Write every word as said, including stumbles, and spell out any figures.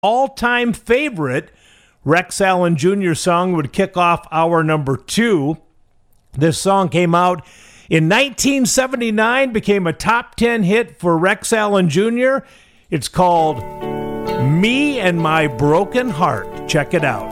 all-time favorite Rex Allen Junior song would kick off hour number two. This song came out in nineteen seventy-nine, became a top ten hit for Rex Allen Junior It's called Me and My Broken Heart. Check it out.